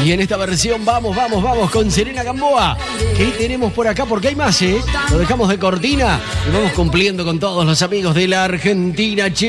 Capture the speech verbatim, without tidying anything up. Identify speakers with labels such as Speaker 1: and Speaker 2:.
Speaker 1: Y en esta versión vamos, vamos, vamos con Selena Gamboa. ¿Qué tenemos por acá? Porque hay más, ¿eh? Lo dejamos de cortina y vamos cumpliendo con todos los amigos de la Argentina, che.